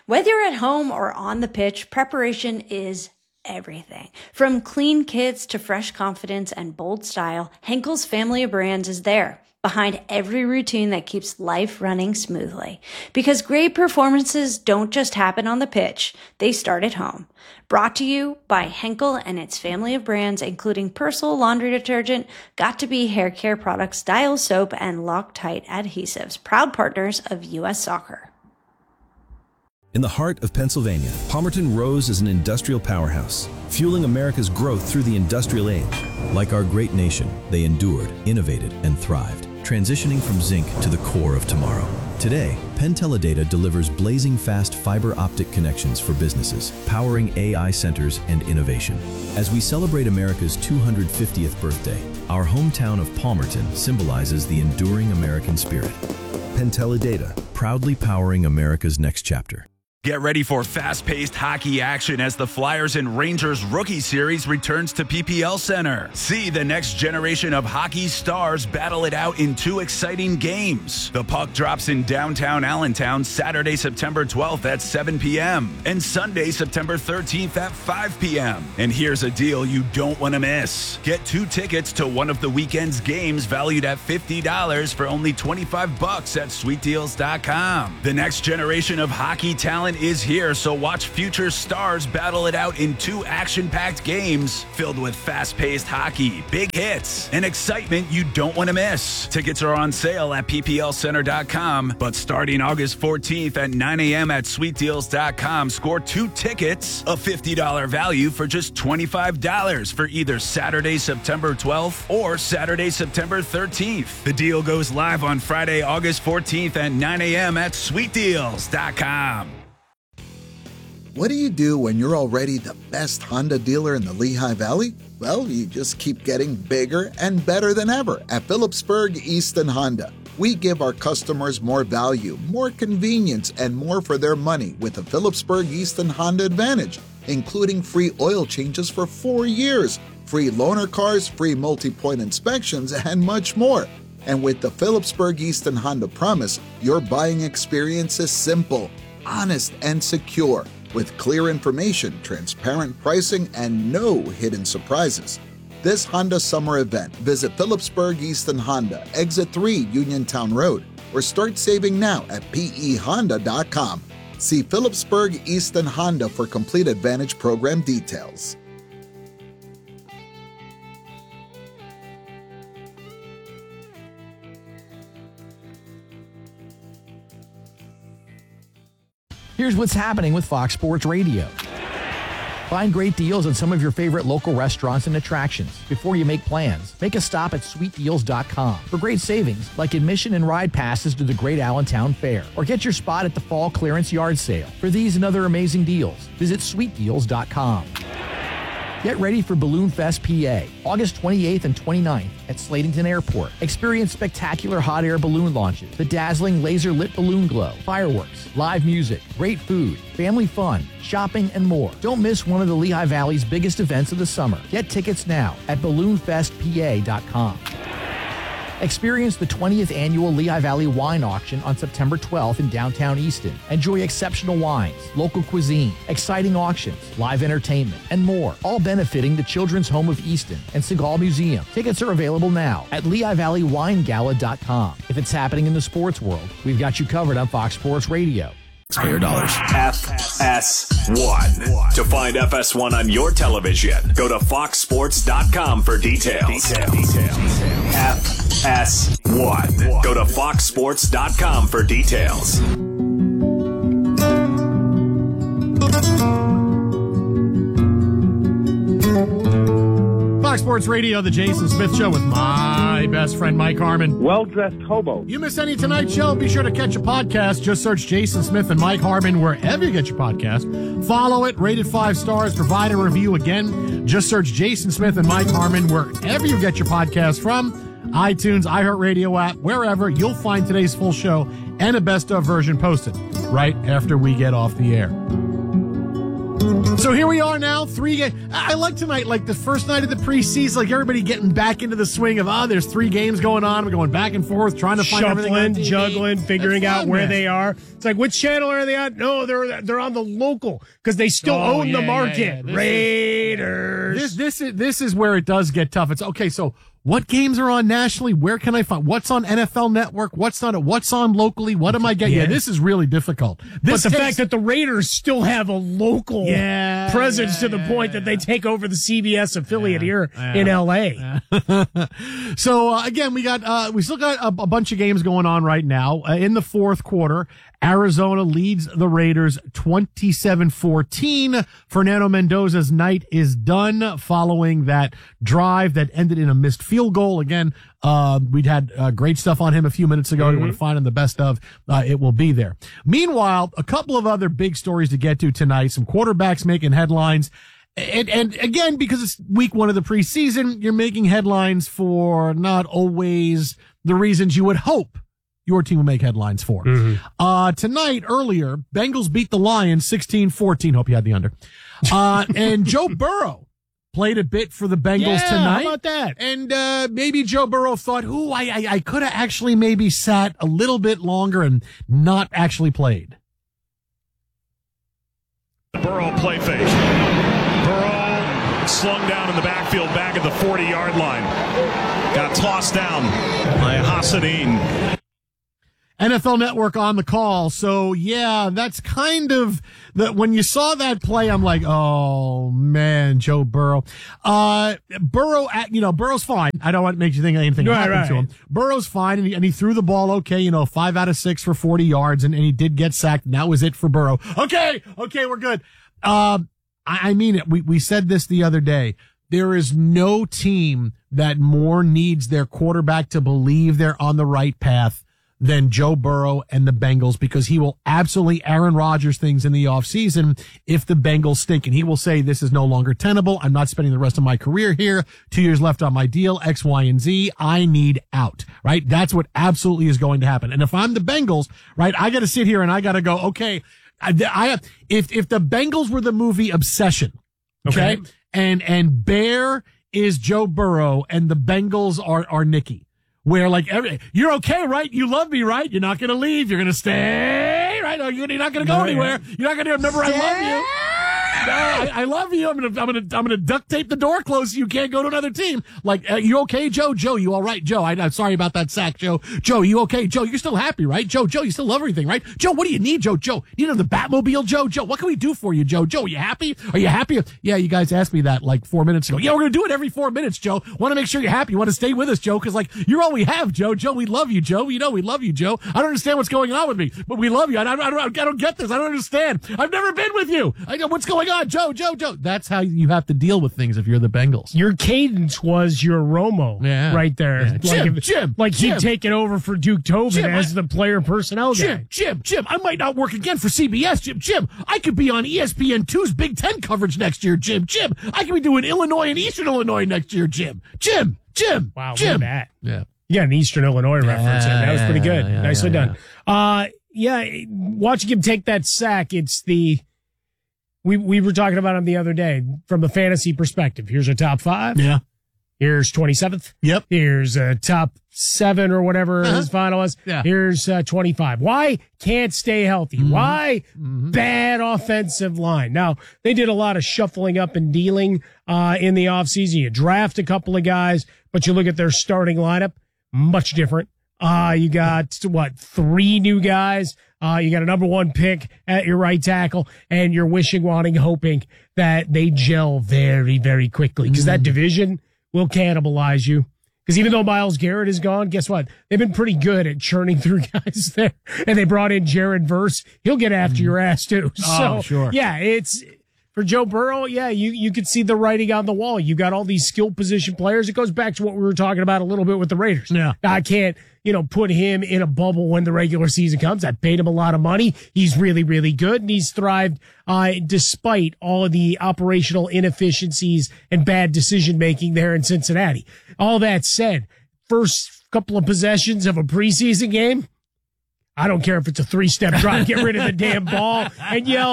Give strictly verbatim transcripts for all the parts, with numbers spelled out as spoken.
Whether you're at home or on the pitch, preparation is everything. From clean kits to fresh confidence and bold style, Henkel's family of brands is there, behind every routine that keeps life running smoothly. Because great performances don't just happen on the pitch, they start at home. Brought to you by Henkel and its family of brands, including Persil laundry detergent, Got2b hair care products, Dial soap, and Loctite adhesives, proud partners of U S Soccer. In the heart of Pennsylvania, Palmerton rose as an industrial powerhouse, fueling America's growth through the industrial age. Like our great nation, they endured, innovated, and thrived, transitioning from zinc to the core of tomorrow. Today, Penn Teledata delivers blazing fast fiber optic connections for businesses, powering A I centers and innovation. As we celebrate America's two hundred fiftieth birthday, our hometown of Palmerton symbolizes the enduring American spirit. Penn Teledata, proudly powering America's next chapter. Get ready for fast-paced hockey action as the Flyers and Rangers Rookie Series returns to P P L Center. See the next generation of hockey stars battle it out in two exciting games. The puck drops in downtown Allentown Saturday, September twelfth at seven p.m. and Sunday, September thirteenth at five p.m. And here's a deal you don't want to miss. Get two tickets to one of the weekend's games valued at fifty dollars for only twenty-five bucks at sweet deals dot com. The next generation of hockey talent is here, so watch future stars battle it out in two action-packed games filled with fast-paced hockey, big hits, and excitement you don't want to miss. Tickets are on sale at P P L center dot com, but starting August fourteenth at nine a.m. at sweet deals dot com, score two tickets, a fifty dollars value for just twenty-five dollars for either Saturday, September twelfth or Saturday, September thirteenth. The deal goes live on Friday, August fourteenth at nine a.m. at sweet deals dot com. What do you do when you're already the best Honda dealer in the Lehigh Valley? Well, you just keep getting bigger and better than ever at Phillipsburg Easton Honda. We give our customers more value, more convenience, and more for their money with the Phillipsburg Easton Honda Advantage, including free oil changes for four years, free loaner cars, free multi-point inspections, and much more. And with the Phillipsburg Easton Honda Promise, your buying experience is simple, honest, and secure, with clear information, transparent pricing, and no hidden surprises. This Honda summer event, visit Phillipsburg Easton Honda, Exit three Uniontown Road, or start saving now at P E honda dot com. See Phillipsburg Easton Honda for complete Advantage program details. Here's what's happening with Fox Sports Radio. Find great deals on some of your favorite local restaurants and attractions. Before you make plans, make a stop at sweet deals dot com for great savings like admission and ride passes to the Great Allentown Fair. Or get your spot at the Fall Clearance Yard Sale. For these and other amazing deals, visit sweet deals dot com. Get ready for Balloon Fest P A, August twenty-eighth and twenty-ninth at Slatington Airport. Experience spectacular hot air balloon launches, the dazzling laser-lit balloon glow, fireworks, live music, great food, family fun, shopping, and more. Don't miss one of the Lehigh Valley's biggest events of the summer. Get tickets now at balloon fest p a dot com. Experience the twentieth Annual Lehigh Valley Wine Auction on September twelfth in downtown Easton. Enjoy exceptional wines, local cuisine, exciting auctions, live entertainment, and more, all benefiting the Children's Home of Easton and Segal Museum. Tickets are available now at lehigh valley wine gala dot com. If it's happening in the sports world, we've got you covered on Fox Sports Radio. Taxpayer dollars. F S one. To find F S one on your television, go to fox sports dot com for details. Details. F S one. Go to fox sports dot com for details. Fox Sports Radio, the Jason Smith Show with my best friend Mike Harmon. Well-dressed hobo. You miss any tonight's show, be sure to catch a podcast. Just search Jason Smith and Mike Harmon wherever you get your podcast. Follow it, rate it five stars, provide a review. Again, just search Jason Smith and Mike Harmon wherever you get your podcast from. iTunes, iHeartRadio app, wherever. You'll find today's full show and a best of version posted right after we get off the air. So here we are now, three games. I like tonight, like the first night of the preseason, like everybody getting back into the swing of, oh, there's three games going on. We're going back and forth, trying to find Shuffling, everything. juggling, figuring fun, out where man. they are. It's like, which channel are they on? No, they're they're on the local because they still Oh, own yeah, the yeah, market. yeah. This Raiders. This this is this is where it does get tough. It's okay. So what games are on nationally? Where can I find what's on N F L Network? What's on What's on locally? What am I getting? Yeah, Yeah. this is really difficult. This but the takes- fact that the Raiders still have a local Yeah, presence yeah, to the yeah, point yeah. that they take over the C B S affiliate here yeah. in L A. So uh, again, we got uh, we still got a, a bunch of games going on right now. Uh, in the fourth quarter, Arizona leads the Raiders twenty-seven fourteen. Fernando Mendoza's night is done following that drive that ended in a missed field goal. Again, uh, we'd had uh, great stuff on him a few minutes ago. Mm-hmm. You want to find him the best of, uh, it will be there. Meanwhile, a couple of other big stories to get to tonight. Some quarterbacks making headlines. And, and again, because it's week one of the preseason, you're making headlines for not always the reasons you would hope your team will make headlines for. Mm-hmm. Uh, tonight, earlier, Bengals beat the Lions sixteen fourteen. Hope you had the under. Uh, and Joe Burrow played a bit for the Bengals Yeah, tonight. how about that? And uh, maybe Joe Burrow thought, ooh, I, I, I could have actually maybe sat a little bit longer and not actually played. Burrow play fake. Burrow slung down in the backfield back at the forty-yard line. Got tossed down by Hassanin. N F L Network on the call. So yeah, that's kind of the, when you saw that play, I'm like, oh man, Joe Burrow. Uh, Burrow, you know, Burrow's fine. I don't want to make you think anything Right, happened right. to him. Burrow's fine, and he, and he threw the ball okay, you know, five out of six for forty yards, and, and he did get sacked, and that was it for Burrow. Okay, okay, we're good. Uh, I, I mean it. We, we said this the other day. There is no team that more needs their quarterback to believe they're on the right path than Joe Burrow and the Bengals, because he will absolutely Aaron Rodgers things in the offseason if the Bengals stink. And he will say, this is no longer tenable. I'm not spending the rest of my career here. Two years left on my deal, X, Y, and Z. I need out, right? That's what absolutely is going to happen. And if I'm the Bengals, right, I got to sit here and I got to go, okay, I, I if, if the Bengals were the movie Obsession, okay, okay. and, and Bear is Joe Burrow and the Bengals are, are Nicky. Where like every, you're okay, right? You love me, right? You're not going to leave. You're going to stay, right? You're not going to go anywhere. You're not going to remember I love you. No, I, I love you. I'm gonna, I'm gonna, I'm gonna duct tape the door closed so you can't go to another team. Like, uh, you okay, Joe? Joe, you all right, Joe? I, I'm sorry about that sack, Joe. Joe, you okay, Joe? You're still happy, right, Joe? Joe, you still love everything, right? Joe, what do you need, Joe? Joe, you know the Batmobile, Joe? Joe, what can we do for you, Joe? Joe, are you happy? Are you happy? Yeah, you guys asked me that like four minutes ago. Yeah, we're gonna do it every four minutes, Joe. Want to make sure you're happy. You want to stay with us, Joe? Because like you're all we have, Joe. Joe, we love you, Joe. You know we love you, Joe. I don't understand what's going on with me, but we love you. I, I, I, don't, I don't get this. I don't understand. I've never been with you. I know what's going on, Joe. Joe, Joe. That's how you have to deal with things if you're the Bengals. Your cadence was your Romo yeah. right there. Yeah. Like Jim, if, Jim, like Jim. he'd taken over for Duke Tobin Jim, as I, the player personnel Jim, guy. Jim, Jim, I might not work again for C B S, Jim. Jim, I could be on E S P N two's Big Ten coverage next year, Jim. Jim, I could be doing Illinois and Eastern Illinois next year, Jim. Jim, Jim, Wow, Jim. look at that. Yeah. You got an Eastern Illinois Yeah, reference in. That was pretty good. yeah, Nicely yeah, done. Uh, yeah, watching him take that sack, it's the, we, we were talking about him the other day from a fantasy perspective. Here's a top five. Yeah. Here's twenty-seventh. Yep. Here's a top seven or whatever Uh-huh. his final was. Yeah. Here's uh, twenty-five. Why can't stay healthy? Mm-hmm. Why Mm-hmm. bad offensive line? Now, they did a lot of shuffling up and dealing uh, in the offseason. You draft a couple of guys, but you look at their starting lineup, much different. Uh, you got, what, three new guys. Uh, you got a number one pick at your right tackle, and you're wishing, wanting, hoping that they gel very, very quickly, because that division will cannibalize you. Because even though Myles Garrett is gone, guess what? They've been pretty good at churning through guys there. And they brought in Jared Verse. He'll get after your ass, too. So, Oh, sure. yeah, it's... For Joe Burrow, yeah, you, you could see the writing on the wall. You got all these skill position players. It goes back to what we were talking about a little bit with the Raiders. Yeah. I can't, you know, put him in a bubble when the regular season comes. I paid him a lot of money. He's really, really good, and he's thrived uh, despite all of the operational inefficiencies and bad decision making there in Cincinnati. All that said, first couple of possessions of a preseason game, I don't care if it's a three-step drop, get rid of the damn ball and yell,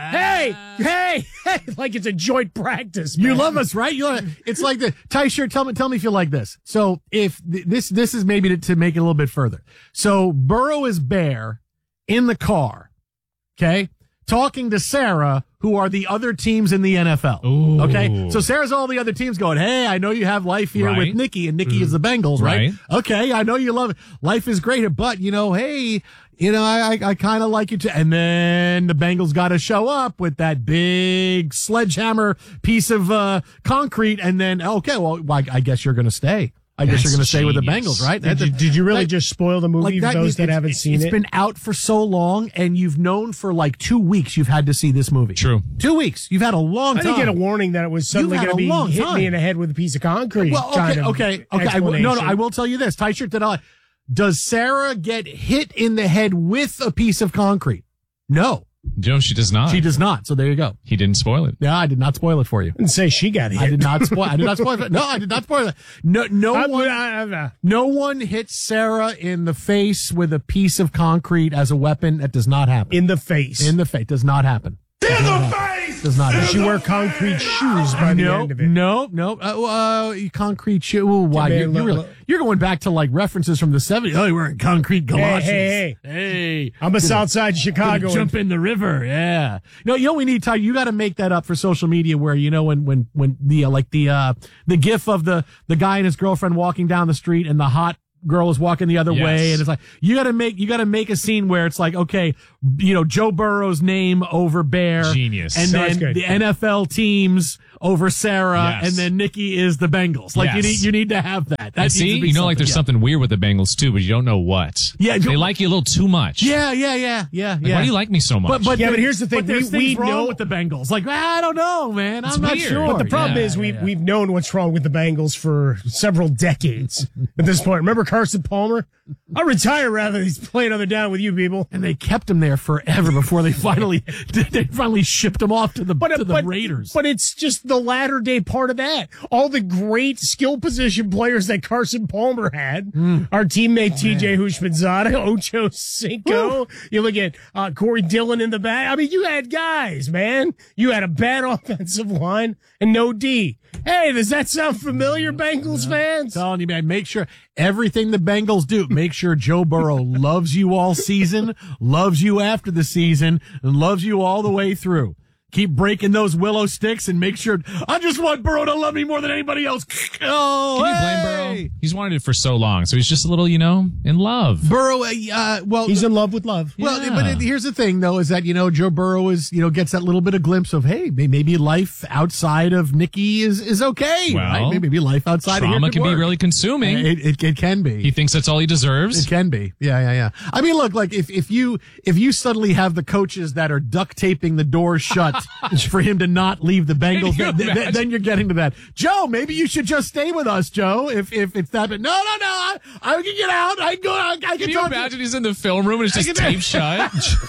hey, hey, hey, like it's a joint practice. Man. You love us, right? You love, it's like the Ty shirt. Tell me, tell me if you like this. So if th- this, this is maybe to, to make it a little bit further. So Burrow is Bear in the car. Okay. Talking to Sarah, who are the other teams in the N F L. Ooh. Okay. So Sarah's all the other teams going, hey, I know you have life here Right. with Nikki, and Nikki mm. is the Bengals, right? right? Okay. I know you love it. Life is great, but you know, hey, you know, I, I, I kind of like you too. And then the Bengals got to show up with that big sledgehammer piece of, uh, concrete. And then, okay, well, I, I guess you're going to stay. I guess That's you're going to stay with the genius. Bengals, right? Did you, did you really that, just spoil the movie like for that, those that haven't it's, seen it's it? It's been out for so long, and you've known for like two weeks you've had to see this movie. True. Two weeks. You've had a long I time. didn't get a warning that it was suddenly You've had going to a be long hit time. me in the head with a piece of concrete. Well, okay, kind of okay, okay. I will, no, no, I will tell you this. Tight shirt that I, does Sarah get hit in the head with a piece of concrete? No. No, she does not. She does not. So there you go. He didn't spoil it. Yeah, I did not spoil it for you. I didn't say she got hit. I did not spoil. I did not spoil it. No, I did not spoil it. No, no I, one. I, I, no one hits Sarah in the face with a piece of concrete as a weapon. That does not happen. in the face. In the face. Does not happen. In the face! Does not Does happen. she wear concrete shoes by the no, end of it? No, no, uh, uh, concrete shoe. Ooh, wow, man, you're, you're, look, really, look. you're going back to like references from the seventies. Oh, you're wearing concrete galoshes. Hey, hey, hey. I'm a Southside Chicago. Jump in the river, yeah. No, you know we need Ty. You got to make that up for social media, where you know when when when the uh, like the uh the gif of the the guy and his girlfriend walking down the street and the hot girl is walking the other Yes. way, and it's like you got to make you got to make a scene where it's like, okay, you know, Joe Burrow's name over Bear, Genius. and Sounds then good. the N F L teams over Sarah, Yes. and then Nikki is the Bengals. Like you Yes. need you need to have that. That And needs see, to be you know, like there's yeah. something weird with the Bengals too, but you don't know what. Yeah, they you- like you a little too much. Yeah, yeah, yeah, yeah, Like, yeah. why do you like me so much? But, but Yeah, there- but here's the thing. But there's We- things we wrong know- with the Bengals. Like, I don't know, man. It's I'm not weird. sure. But the problem Yeah, is we yeah, yeah. we've known what's wrong with the Bengals for several decades at this point. Remember Carson Palmer? I'll retire rather than he's play another down with you people. And they kept him there forever before they finally they finally shipped him off to the But, to the but, Raiders. but it's just the latter day part of that. All the great skill position players that Carson Palmer had. Mm. Our teammate T J Houshmandzadeh, Ocho Cinco. You look at uh, Corey Dillon in the back. I mean, you had guys, man. You had a bad offensive line and no D. Hey, does that sound familiar, Bengals fans? telling you, man, make sure everything the Bengals do, make sure Joe Burrow loves you all season, loves you after the season, and loves you all the way through. Keep breaking those willow sticks and make sure. I just want Burrow to love me more than anybody else. Oh, Can you blame hey! Burrow? He's wanted it for so long, so he's just a little, you know, in love. Burrow, uh, well, He's in love with love. Well, Yeah. but it, here's the thing, though, is that, you know, Joe Burrow is, you know, gets that little bit of glimpse of, hey, may- maybe life outside of Nikki is, is okay. Well, right? Maybe maybe life outside of here Trauma could can be work. really consuming. It, it, it can be. He thinks that's all he deserves. It can be. Yeah, yeah, yeah. I mean, look, like if, if you, if you suddenly have the coaches that are duct taping the doors shut for him to not leave the Bengals, Can you then, then- imagine? then you're getting to that. Joe, maybe you should just stay with us, Joe. If, if it's that, but no, no, no. I, I can get out. I can go. I, I can, Can you talk to- imagine he's in the film room and it's I just can- taped shut?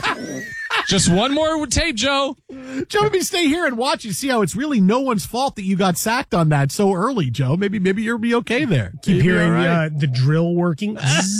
Just one more tape, Joe. Joe, maybe stay here and watch and see how it's really no one's fault that you got sacked on that so early, Joe. Maybe maybe you'll be okay there. Keep Maybe hearing you're all right. uh, the drill working.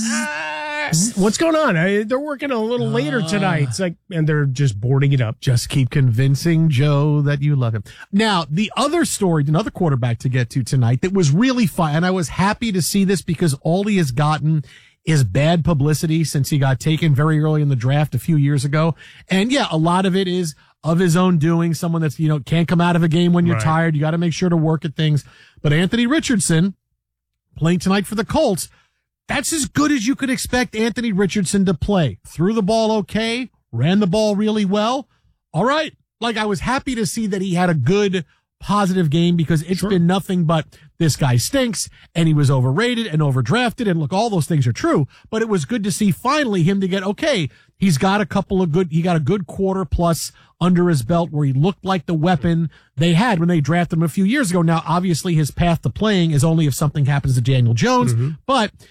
What's going on? I, they're working a little later tonight. It's like, and they're just boarding it up. Just keep convincing Joe that you love him. Now, the other story, another quarterback to get to tonight that was really fun, and I was happy to see this because all he has gotten is bad publicity since he got taken very early in the draft a few years ago. And yeah, a lot of it is of his own doing, someone that's, you know, can't come out of a game when you're Right. tired. You got to make sure to work at things. But Anthony Richardson playing tonight for the Colts, that's as good as you could expect Anthony Richardson to play. Threw the ball okay, ran the ball really well. All right. Like, I was happy to see that he had a good, positive game because it's Sure. been nothing but this guy stinks and he was overrated and overdrafted. And look, all those things are true, but it was good to see finally him to get, okay, he's got a couple of good, he got a good quarter plus under his belt where he looked like the weapon they had when they drafted him a few years ago. Now, obviously his path to playing is only if something happens to Daniel Jones, but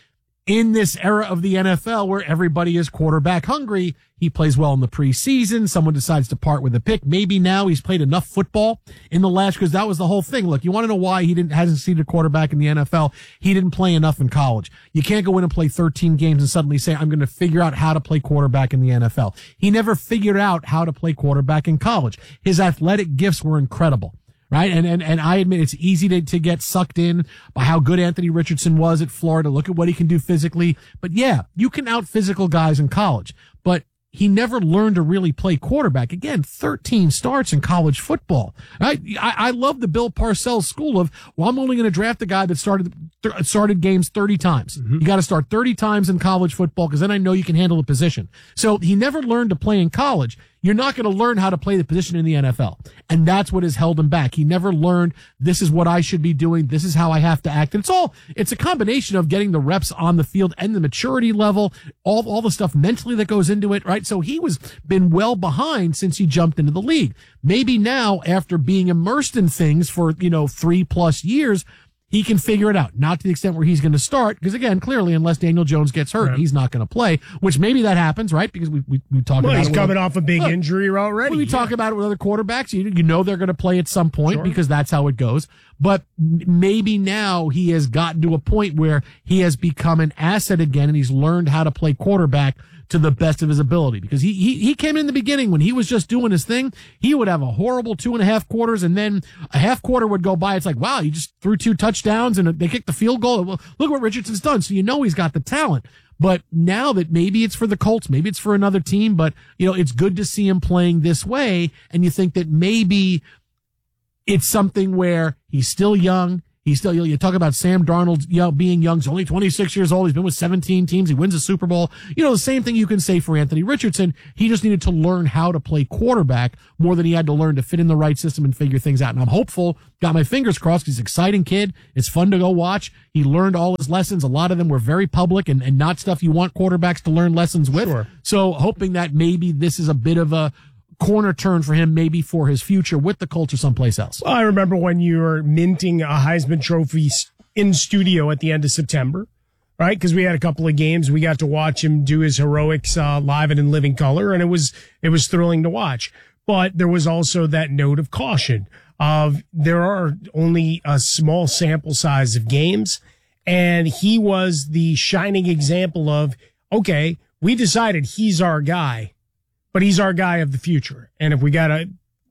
in this era of the N F L where everybody is quarterback hungry, he plays well in the preseason. Someone decides to part with a pick. Maybe now he's played enough football in the last, because that was the whole thing. Look, you want to know why he didn't hasn't seen a quarterback in the N F L? He didn't play enough in college. You can't go in and play thirteen games and suddenly say, I'm going to figure out how to play quarterback in the N F L. He never figured out how to play quarterback in college. His athletic gifts were incredible. Right. And, and, and I admit it's easy to, to get sucked in by how good Anthony Richardson was at Florida. Look at what he can do physically. But yeah, you can out physical guys in college, but he never learned to really play quarterback. Again, thirteen starts in college football. I, I, I love the Bill Parcells school of, well, I'm only going to draft a guy that started, th- started games thirty times. Mm-hmm. You got to start thirty times in college football because then I know you can handle the position. So he never learned to play in college. You're not going to learn how to play the position in the N F L. And that's what has held him back. He never learned, this is what I should be doing. This is how I have to act. And it's all, it's a combination of getting the reps on the field and the maturity level, all, all the stuff mentally that goes into it, right? So he was been well behind since he jumped into the league. Maybe now, after being immersed in things for, you know, three plus years, he can figure it out. Not to the extent where he's going to start, because again, clearly, unless Daniel Jones gets hurt, right, he's not going to play, which maybe that happens, right? Because we we, we talk well, about he's it. He's coming off a big injury already. We yeah. talk about it with other quarterbacks. You, you know they're going to play at some point sure. because that's how it goes. But maybe now he has gotten to a point where he has become an asset again, and he's learned how to play quarterback to the best of his ability. Because he, he, he came in the beginning when he was just doing his thing. He would have a horrible two and a half quarters, and then a half quarter would go by. It's like, wow, you just threw two touchdowns and they kicked the field goal. Well, look what Richardson's done. So you know he's got the talent. But now that maybe it's for the Colts, maybe it's for another team, but you know, it's good to see him playing this way. And you think that maybe it's something where he's still young. He's still, you talk about Sam Darnold, you know, being young. He's only twenty-six years old. He's been with seventeen teams. He wins a Super Bowl. You know, the same thing you can say for Anthony Richardson. He just needed to learn how to play quarterback more than he had to learn to fit in the right system and figure things out. And I'm hopeful, got my fingers crossed. He's an exciting kid. It's fun to go watch. He learned all his lessons. A lot of them were very public and, and not stuff you want quarterbacks to learn lessons with. Sure. So hoping that maybe this is a bit of a corner turn for him, maybe for his future with the Colts or someplace else. Well, I remember when you were minting a Heisman Trophy in studio at the end of September, right? Because we had a couple of games. We got to watch him do his heroics uh, live and in living color, and it was it was thrilling to watch. But there was also that note of caution of there are only a small sample size of games, and he was the shining example of, okay, we decided he's our guy, but he's our guy of the future. And if we got to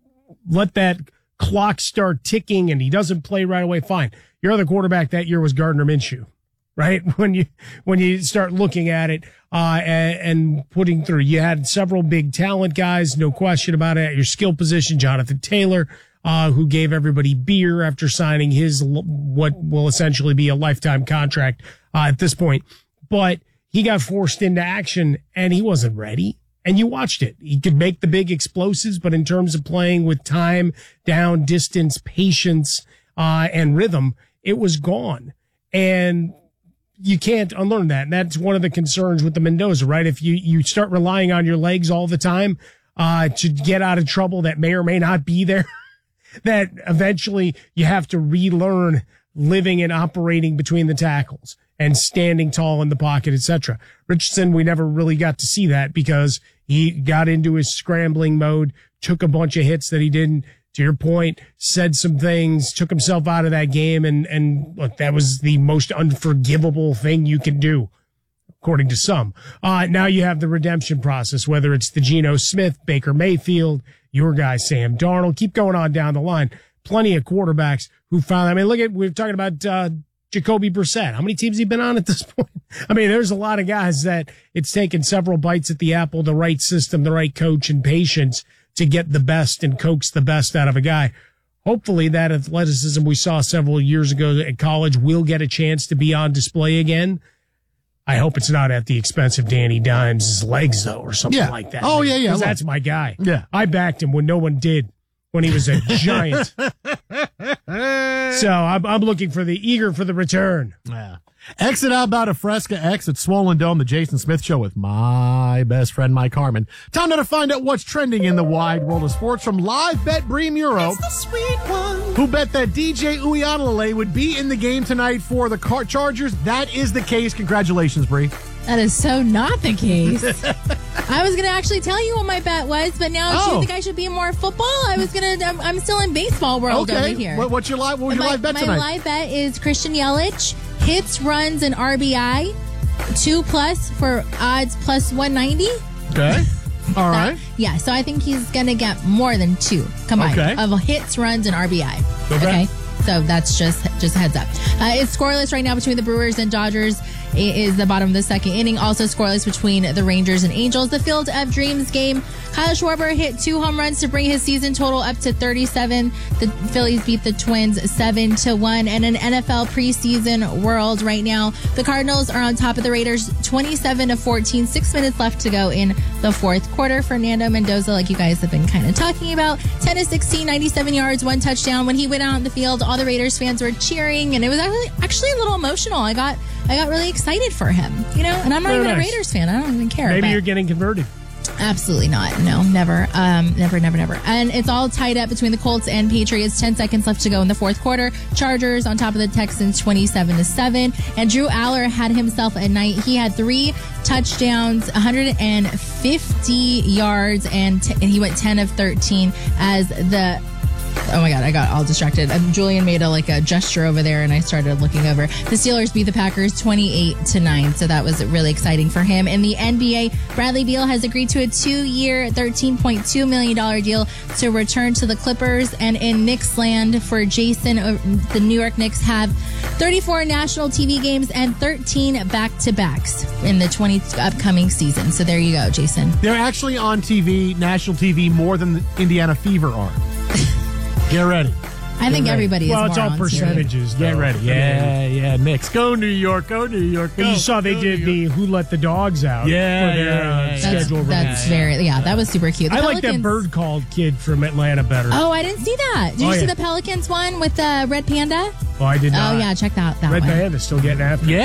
let that clock start ticking and he doesn't play right away, fine. Your other quarterback that year was Gardner Minshew, right? When you, when you start looking at it, uh, and, and putting through, you had several big talent guys, no question about it, at your skill position. Jonathan Taylor, uh, who gave everybody beer after signing his, what will essentially be a lifetime contract, uh, at this point. But he got forced into action and he wasn't ready. And you watched it. He could make the big explosives, but in terms of playing with time, down, distance, patience, uh, and rhythm, it was gone. And you can't unlearn that. And that's one of the concerns with the Mendoza, right? If you, you start relying on your legs all the time, uh, to get out of trouble that may or may not be there, that eventually you have to relearn living and operating between the tackles and standing tall in the pocket, et cetera. Richardson, we never really got to see that because he got into his scrambling mode, took a bunch of hits that he didn't, to your point, said some things, took himself out of that game, and, and look, that was the most unforgivable thing you can do, according to some. Uh, now you have the redemption process, whether it's the Geno Smith, Baker Mayfield, your guy Sam Darnold, keep going on down the line. Plenty of quarterbacks who found, I mean, look at, we we're talking about, uh, Jacoby Brissett. How many teams has he been on at this point? I mean, there's a lot of guys that it's taken several bites at the apple, the right system, the right coach, and patience to get the best and coax the best out of a guy. Hopefully that athleticism we saw several years ago at college will get a chance to be on display again. I hope it's not at the expense of Danny Dimes' legs, though, or something yeah. like that. Oh, yeah, yeah. That's my guy. Yeah. I backed him when no one did, when he was a giant. So I'm, I'm looking for the eager for the return. Yeah. Exit out about a Fresca X at Swollen Dome, the Jason Smith Show with my best friend, Mike Harmon. Time now to find out what's trending in the wide world of sports from Live Bet Bree Muro, It's the sweet one. who bet that D J Uiagalelei would be in the game tonight for the Car- Chargers. That is the case. Congratulations, Bree. That is so not the case. I was going to actually tell you what my bet was, but now Oh. do you think I should be in more football? I was going to, I'm, I'm still in baseball world Okay. over here. What, what's your live, what was your my, live bet my tonight? live bet is Christian Yelich, hits, runs, and R B I, two plus for odds plus one ninety. Okay. All right. Yeah, so I think he's going to get more than two combined Okay. of hits, runs, and R B I. Okay. So that's just just a heads up. Uh, it's scoreless right now between the Brewers and Dodgers. It is the bottom of the second inning. Also scoreless between the Rangers and Angels. The Field of Dreams game. Kyle Schwarber hit two home runs to bring his season total up to thirty-seven. The Phillies beat the Twins seven to one. And in N F L preseason world right now, the Cardinals are on top of the Raiders twenty-seven to fourteen. Six minutes left to go in the fourth quarter. Fernando Mendoza, like you guys have been kind of talking about, ten to sixteen, ninety-seven yards, one touchdown. When he went out in the field, all the Raiders fans were cheering, and it was actually actually a little emotional. I got I got really excited for him, you know. And I'm not Very even nice. a Raiders fan. I don't even care. Maybe but- you're getting converted. Absolutely not. No, never. Um, never, never, never. And it's all tied up between the Colts and Patriots. ten seconds left to go in the fourth quarter. Chargers on top of the Texans twenty-seven to seven. And Drew Aller had himself a night. He had three touchdowns, one hundred fifty yards, and, t- and he went ten of thirteen as the Oh my God, I got all distracted. Um, Julian made a like a gesture over there, and I started looking over. The Steelers beat the Packers twenty-eight to nine, so that was really exciting for him. In the N B A, Bradley Beal has agreed to a two-year, thirteen point two million dollars deal to return to the Clippers. And in Knicks land for Jason, uh, the New York Knicks have thirty-four national T V games and thirteen back-to-backs in the twenty upcoming season. So there you go, Jason. They're actually on T V, national T V, more than the Indiana Fever are. Get ready. I think Get ready. everybody is Well, it's more all on T V. percentages. Get though. ready. Yeah, yeah. Knicks. Go New York. Go New York. Well, Go. you saw they Go did New the York. Who Let the Dogs Out Yeah, for their yeah, uh, yeah, yeah. That's, schedule. that's very, yeah, that was super cute. The I like that Pelicans- bird called kid from Atlanta better. Oh, I didn't see that. Did Oh, you see yeah. the Pelicans one with the red panda? Oh, I did not. Oh, yeah, check that, that Red one. Panda's still getting after it. Yeah.